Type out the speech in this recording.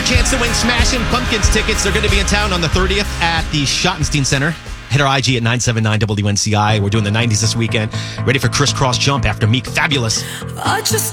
chance to win Smashing Pumpkins tickets. They're going to be in town on the 30th at the Schottenstein Center. Hit our IG at 979 WNCI. We're doing the 90s this weekend. Ready for Crisscross Jump after Meek Fabulous.